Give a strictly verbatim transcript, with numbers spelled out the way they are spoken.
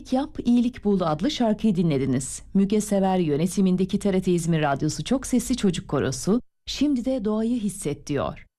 İyilik Yap, İyilik Bul adlı şarkıyı dinlediniz. Müge Sever yönetimindeki T R T İzmir Radyosu Çok Sesli Çocuk Korosu, şimdi de doğayı hisset diyor.